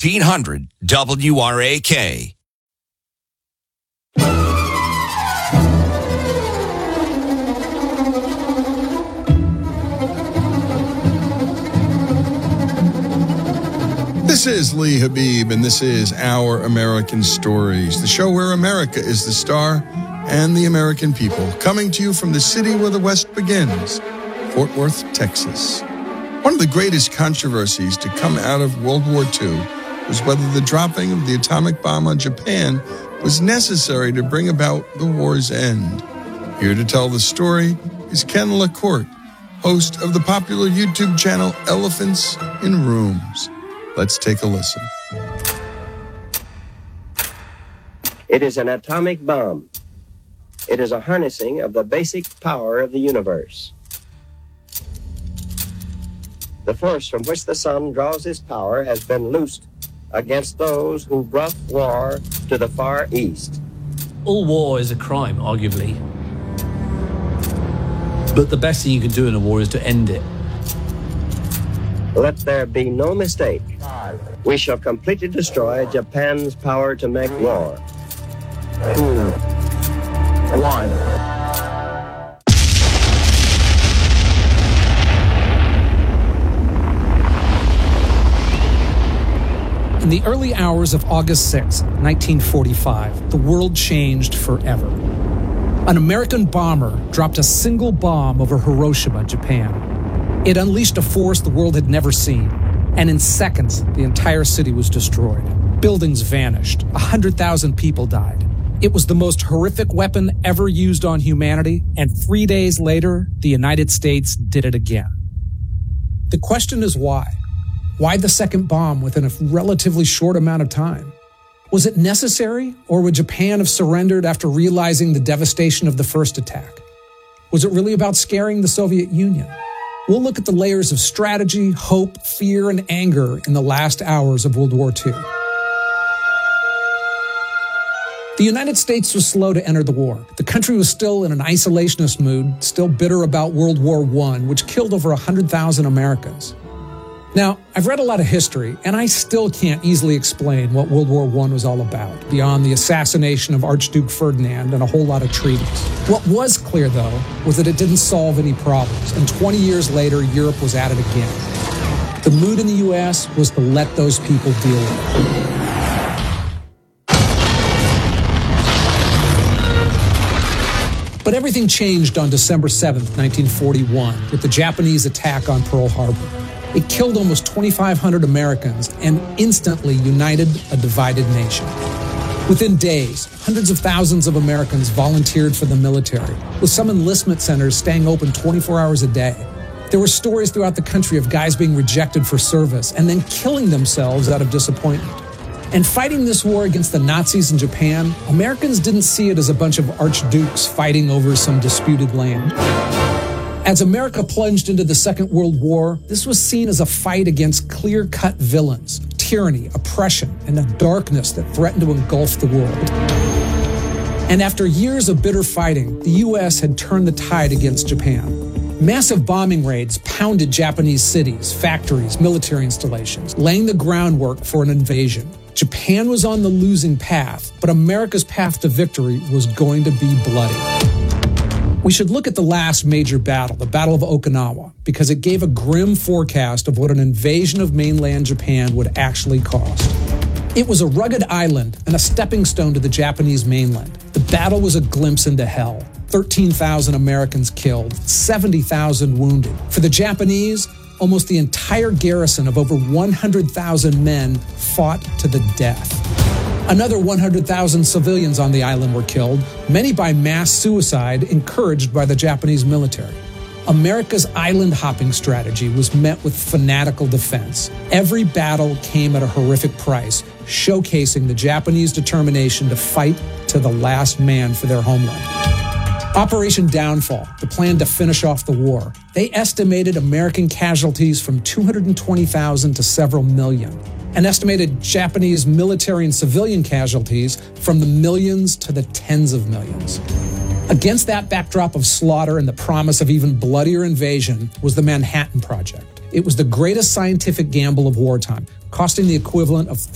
1400 WRAK. This is Lee Habib, and this is Our American Stories, the show where America is the star and the American people, coming to you from the city where the West begins, Fort Worth, Texas. One of the greatest controversies to come out of World War II was whether the dropping of the atomic bomb on Japan was necessary to bring about the war's end. Here to tell the story is Ken LaCourte, host of the popular YouTube channel Elephants in Rooms. Let's take a listen. It is an atomic bomb. It is a harnessing of the basic power of the universe. The force from which the sun draws its power has been loosed against those who brought war to the Far East. All war is a crime, arguably. But the best thing you can do in a war is to end it. Let there be no mistake. We shall completely destroy Japan's power to make war. 2, 1. In the early hours of August 6, 1945, the world changed forever. An American bomber dropped a single bomb over Hiroshima, Japan. It unleashed a force the world had never seen, and in seconds, the entire city was destroyed. Buildings vanished. 100,000 people died. It was the most horrific weapon ever used on humanity, and 3 days later, the United States did it again. The question is why? Why the second bomb within a relatively short amount of time? Was it necessary, or would Japan have surrendered after realizing the devastation of the first attack? Was it really about scaring the Soviet Union? We'll look at the layers of strategy, hope, fear, and anger in the last hours of World War II. The United States was slow to enter the war. The country was still in an isolationist mood, still bitter about World War I, which killed over 100,000 Americans. Now, I've read a lot of history, and I still can't easily explain what World War I was all about, beyond the assassination of Archduke Ferdinand and a whole lot of treaties. What was clear, though, was that it didn't solve any problems, and 20 years later, Europe was at it again. The mood in the U.S. was to let those people deal with it. But everything changed on December 7th, 1941, with the Japanese attack on Pearl Harbor. It killed almost 2,500 Americans and instantly united a divided nation. Within days, hundreds of thousands of Americans volunteered for the military, with some enlistment centers staying open 24 hours a day. There were stories throughout the country of guys being rejected for service and then killing themselves out of disappointment. And fighting this war against the Nazis in Japan, Americans didn't see it as a bunch of archdukes fighting over some disputed land. As America plunged into the Second World War, this was seen as a fight against clear-cut villains, tyranny, oppression, and a darkness that threatened to engulf the world. And after years of bitter fighting, the U.S. had turned the tide against Japan. Massive bombing raids pounded Japanese cities, factories, military installations, laying the groundwork for an invasion. Japan was on the losing path, but America's path to victory was going to be bloody. We should look at the last major battle, the Battle of Okinawa, because it gave a grim forecast of what an invasion of mainland Japan would actually cost. It was a rugged island and a stepping stone to the Japanese mainland. The battle was a glimpse into hell. 13,000 Americans killed, 70,000 wounded. For the Japanese, almost the entire garrison of over 100,000 men fought to the death. Another 100,000 civilians on the island were killed, many by mass suicide encouraged by the Japanese military. America's island hopping strategy was met with fanatical defense. Every battle came at a horrific price, showcasing the Japanese determination to fight to the last man for their homeland. Operation Downfall, the plan to finish off the war. They estimated American casualties from 220,000 to several million, and estimated Japanese military and civilian casualties from the millions to the tens of millions. Against that backdrop of slaughter and the promise of even bloodier invasion was the Manhattan Project. It was the greatest scientific gamble of wartime, costing the equivalent of